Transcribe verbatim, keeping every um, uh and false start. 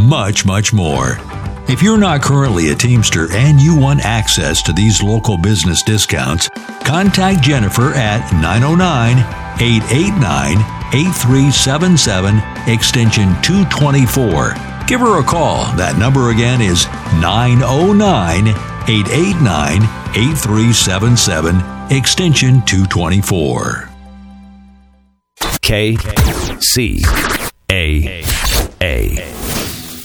much, much more. If you're not currently a Teamster and you want access to these local business discounts, contact Jennifer at nine oh nine, eight eight nine, eight three seven seven, extension two twenty-four. Give her a call. That number again is nine oh nine, eight eight nine, eight three seven seven, extension two twenty-four. K C A A.